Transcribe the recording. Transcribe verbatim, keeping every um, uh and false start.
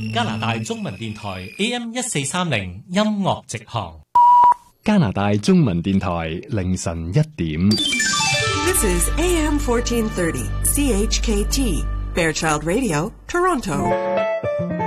加拿大中文電台 A M 一四三零音樂直航， 加拿大中文電台凌晨一點。 This is A M fourteen thirty C H K T Fairchild Radio, Toronto.